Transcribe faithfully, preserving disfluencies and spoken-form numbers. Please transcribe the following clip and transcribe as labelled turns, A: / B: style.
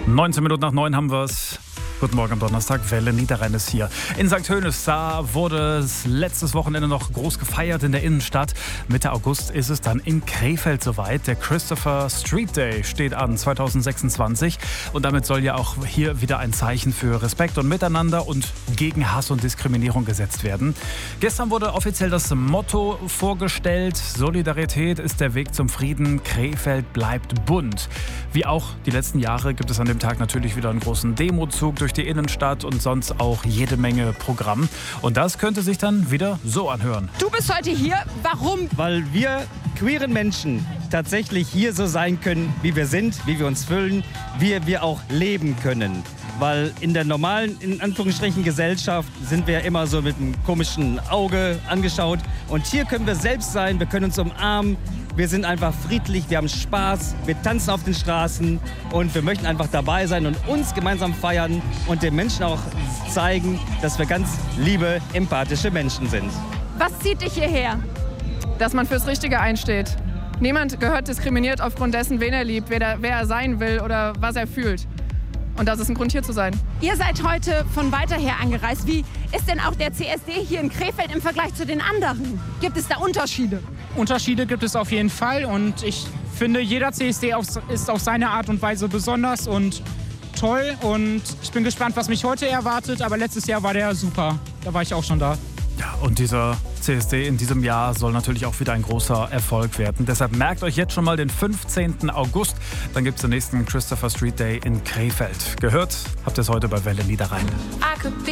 A: neunzehn Minuten nach neun haben wir es. Guten Morgen am Donnerstag, Welle Niederrhein ist hier. In Sankt Hönes, da wurde es letztes Wochenende noch groß gefeiert in der Innenstadt. Mitte August ist es dann in Krefeld soweit. Der Christopher Street Day steht an, zwanzig sechsundzwanzig. Und damit soll ja auch hier wieder ein Zeichen für Respekt und Miteinander und gegen Hass und Diskriminierung gesetzt werden. Gestern wurde offiziell das Motto vorgestellt: Solidarität ist der Weg zum Frieden, Krefeld bleibt bunt. Wie auch die letzten Jahre gibt es an dem Tag natürlich wieder einen großen Demozug durch die Innenstadt und sonst auch jede Menge Programm. Und das könnte sich dann wieder so anhören.
B: Du bist heute hier, warum?
C: Weil wir queeren Menschen tatsächlich hier so sein können, wie wir sind, wie wir uns fühlen, wie wir auch leben können. Weil in der normalen, in Anführungsstrichen, Gesellschaft sind wir immer so mit einem komischen Auge angeschaut. Und hier können wir selbst sein, wir können uns umarmen. Wir sind einfach friedlich, wir haben Spaß, wir tanzen auf den Straßen und wir möchten einfach dabei sein und uns gemeinsam feiern und den Menschen auch zeigen, dass wir ganz liebe, empathische Menschen sind.
B: Was zieht dich hierher?
D: Dass man fürs Richtige einsteht. Niemand gehört diskriminiert aufgrund dessen, wen er liebt, wer er, wer er sein will oder was er fühlt. Und das ist ein Grund, hier zu sein.
B: Ihr seid heute von weiter her angereist. Wie ist denn auch der C S D hier in Krefeld im Vergleich zu den anderen? Gibt es da Unterschiede?
E: Unterschiede gibt es auf jeden Fall und ich finde, jeder C S D ist auf seine Art und Weise besonders und toll und ich bin gespannt, was mich heute erwartet, aber letztes Jahr war der super, da war ich auch schon da.
A: Ja, und dieser C S D in diesem Jahr soll natürlich auch wieder ein großer Erfolg werden. Deshalb merkt euch jetzt schon mal den fünfzehnten August, dann gibt es den nächsten Christopher Street Day in Krefeld. Gehört habt ihr es heute bei Welle Niederrhein.